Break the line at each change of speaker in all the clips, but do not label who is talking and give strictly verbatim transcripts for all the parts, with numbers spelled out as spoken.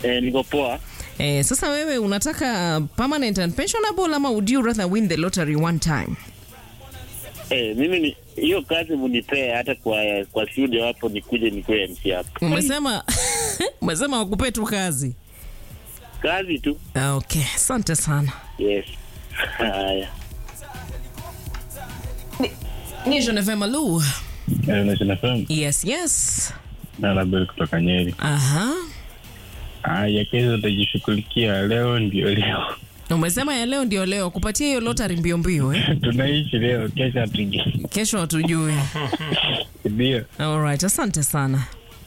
Eh, niko poa.
Eh, sasa wewe unataka permanent and pensionable ama would you rather win the lottery one time?
Eh, mimi ni hiyo kazi munipea hata kwa kwa studio hapo nikuje nikue M C hapo.
Umesema umesema wakupe tu kazi.
Kazi tu.
Okay, asante sana.
Yes. Haya.
Ni Jonathan Malu.
Eh, na Jonathan.
Yes, yes.
Na labda kutoka Nyeri.
Aha.
Ah, ya kesho tutajishughulikia, leo ndio leo.
Umesema ya leo ndio leo, kupatia hiyo lottery mbio mbio eh?
Tunaishi leo, kesho hatujui.
Kesho hatujui.
Ndio.
All right, asante sana.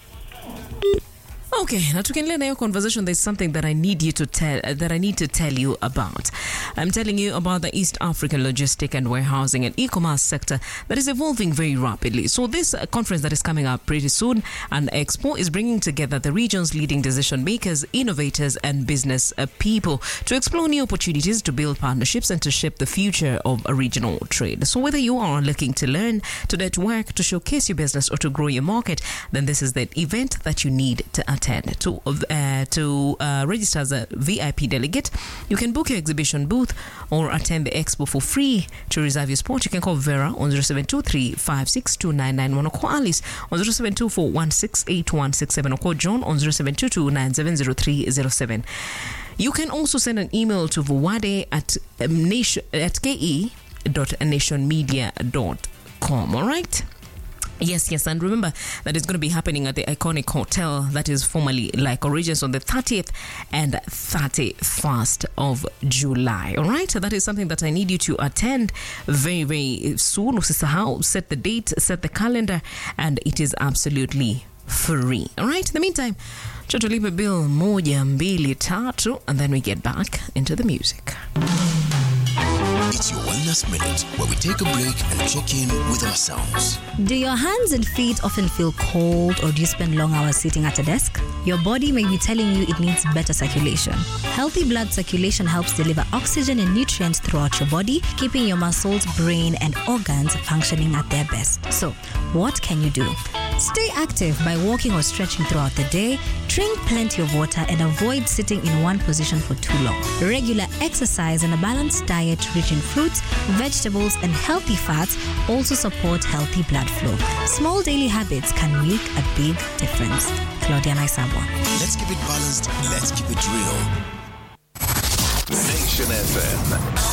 Okay, now to continue na your conversation, there's something that I need you to tell uh, that I need to tell you about. I'm telling you about the East African logistic and warehousing and e-commerce sector that is evolving very rapidly. So this uh, conference that is coming up pretty soon, and Expo, is bringing together the region's leading decision makers, innovators, and business uh, people to explore new opportunities, to build partnerships, and to shape the future of a regional trade. So whether you are looking to learn, to network, to showcase your business, or to grow your market, then this is the event that you need to attend. To uh, to uh, register as a V I P delegate, you can book your exhibition booth or attend the expo for free. To reserve your spot, you can call Vera on zero seven two three five six two nine nine one or call Alice on zero seven two four one six eight one six seven or call John on zero seven two two nine seven zero three zero seven. You can also send an email to vuwade at um, nation at ke dot nationmedia dot com. All right. Yes, yes, and remember that it's going to be happening at the iconic hotel that is formerly like Origins on the thirtieth and thirty-first of July. All right, so that is something that I need you to attend very, very soon. Usisahau, set the date, set the calendar, and it is absolutely free. All right, in the meantime, tulipe bill moja mbili tatu, and then we get back into the music.
It's your Wellness Minute, where we take a break and check in with ourselves.
Do your hands and feet often feel cold, or do you spend long hours sitting at a desk? Your body may be telling you it needs better circulation. Healthy blood circulation helps deliver oxygen and nutrients throughout your body, keeping your muscles, brain, and organs functioning at their best. So, what can you do? Stay active by walking or stretching throughout the day, drink plenty of water, and avoid sitting in one position for too long. Regular exercise and a balanced diet rich in fruits, vegetables, and healthy fats also support healthy blood flow. Small daily habits can make a big difference. Claudia Naisabwa.
Let's keep it balanced. Let's keep it real. Nation F M.